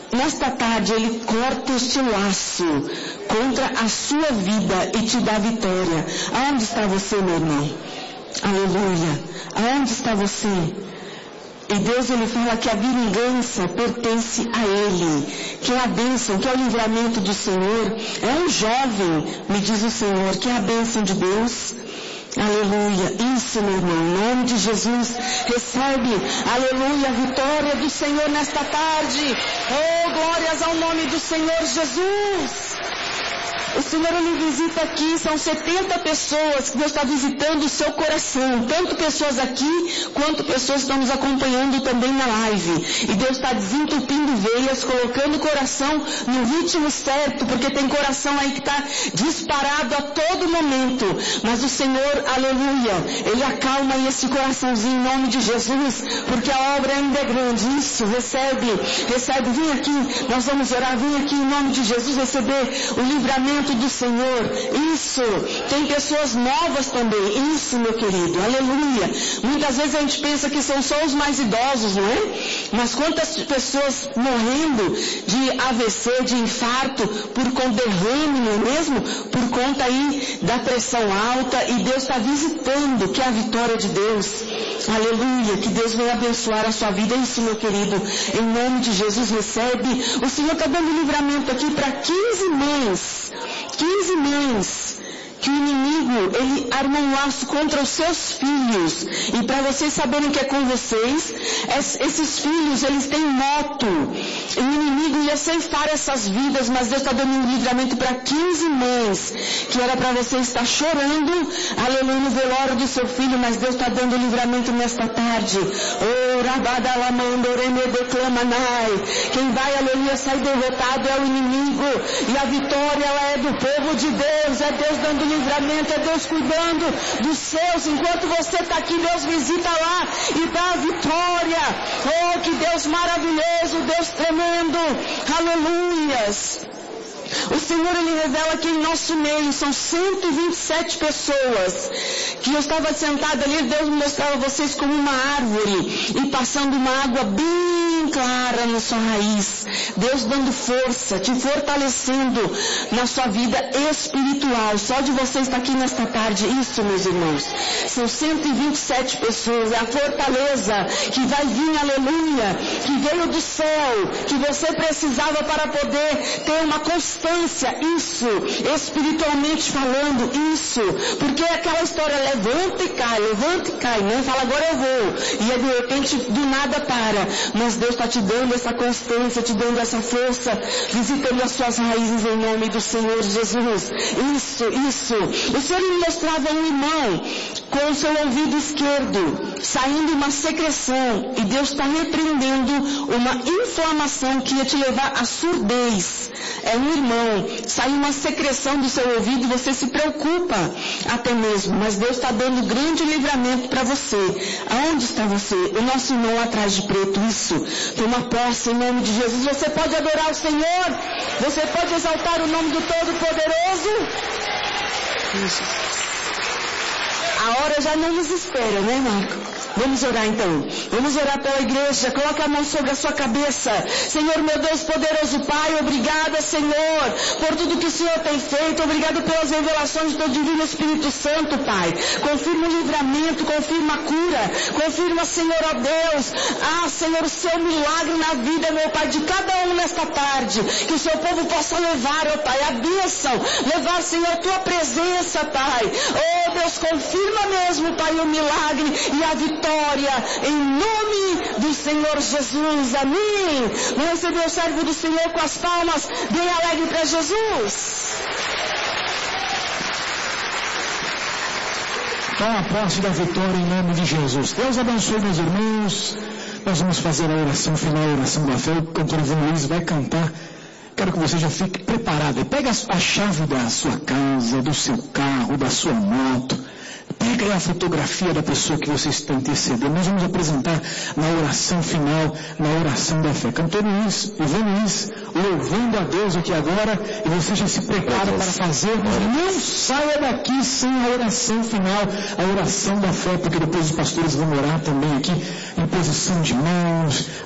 nesta tarde Ele corta este laço contra a sua vida e te dá vitória. Aonde está você, meu irmão? Aleluia. Aonde está você? E Deus, Ele fala que a vingança pertence a Ele, que é a bênção, que é o livramento do Senhor. É um jovem, me diz o Senhor, que é a bênção de Deus. Aleluia. Isso, meu irmão, em nome de Jesus, recebe, aleluia, a vitória do Senhor nesta tarde. Oh, glórias ao nome do Senhor Jesus. O Senhor, Ele visita aqui, são 70 pessoas que Deus está visitando o seu coração. Tanto pessoas aqui, quanto pessoas que estão nos acompanhando também na live. E Deus está desentupindo veias, colocando o coração no ritmo certo, porque tem coração aí que está disparado a todo momento. Mas o Senhor, aleluia, Ele acalma esse coraçãozinho em nome de Jesus, porque a obra ainda é grande. Isso, recebe, vem aqui, nós vamos orar, vem aqui em nome de Jesus receber o livramento do Senhor. Isso, tem pessoas novas também. Isso, meu querido, aleluia. Muitas vezes a gente pensa que são só os mais idosos, não é? Mas quantas pessoas morrendo de AVC, de infarto, por conta de derrame, não é mesmo? Por conta aí da pressão alta, e Deus está visitando, que é a vitória de Deus. Aleluia, que Deus venha abençoar a sua vida. Isso, meu querido, em nome de Jesus, recebe. O Senhor está dando livramento aqui para 15 mães. 15 mães que o inimigo, ele arma um laço contra os seus filhos. E para vocês saberem que é com vocês, esses filhos, eles têm moto. E o inimigo ia ceifar essas vidas, mas Deus está dando um livramento para 15 mães, que era para você estar chorando, aleluia, no velório do seu filho, mas Deus está dando livramento nesta tarde. Oh, quem vai, aleluia, sair derrotado é o inimigo, e a vitória, ela é do povo de Deus, é Deus dando livramento, é Deus cuidando dos seus. Enquanto você está aqui, Deus visita lá e dá a vitória. Oh, que Deus maravilhoso, Deus tremendo, aleluias. O Senhor, Ele revela que em nosso meio são 127 pessoas, que eu estava sentada ali, Deus me mostrava vocês como uma árvore, e passando uma água bem clara na sua raiz, Deus dando força, te fortalecendo na sua vida espiritual, só de você estar aqui nesta tarde. Isso, meus irmãos, são 127 pessoas, é a fortaleza que vai vir, aleluia, que veio do céu, que você precisava para poder ter uma constância, isso, espiritualmente falando, isso, porque é aquela história, levanta e cai, né? Fala, agora eu vou, e aí de repente do nada para, mas Deus está te dando essa constância, te dando essa força, visitando as suas raízes em nome do Senhor Jesus. Isso, o Senhor me mostrava um irmão com o seu ouvido esquerdo, saindo uma secreção, e Deus está repreendendo uma inflamação que ia te levar à surdez. É um irmão, sai uma secreção do seu ouvido e você se preocupa até mesmo, mas Deus está dando grande livramento para você. Aonde está você? O nosso irmão atrás de preto, isso. Toma posse em nome de Jesus. Você pode adorar o Senhor, você pode exaltar o nome do Todo-Poderoso. Isso. A hora já não nos espera, né, Marco? Vamos orar então. Vamos orar pela igreja. Coloque a mão sobre a sua cabeça. Senhor, meu Deus poderoso Pai, obrigada, Senhor, por tudo que o Senhor tem feito. Obrigado pelas revelações do Teu Divino Espírito Santo, Pai. Confirma o livramento, confirma a cura. Confirma, Senhor, ó Deus, Senhor, o Seu milagre na vida, meu Pai, de cada um nesta tarde. Que o Seu povo possa levar, ó Pai, a bênção. Levar, Senhor, a Tua presença, Pai. Oh, Deus, confirma mesmo, Pai, o milagre e a vitória. Em nome do Senhor Jesus, amém. Vamos receber o servo do Senhor com as palmas bem alegre para Jesus. Toma posse da vitória em nome de Jesus. Deus abençoe meus irmãos. Nós vamos fazer a oração final, a oração da fé. O cantor Ivan Luiz vai cantar. Quero que você já fique preparado. Pega a chave da sua casa, do seu carro, da sua moto. Pega aí a fotografia da pessoa que você está intercedendo. Nós vamos apresentar na oração final, na oração da fé. Cantor Luiz, Ivan Luiz, louvando a Deus aqui agora, e você já se prepara para fazer. Não saia daqui sem a oração final, a oração da fé, porque depois os pastores vão orar também aqui, em posição de mãos,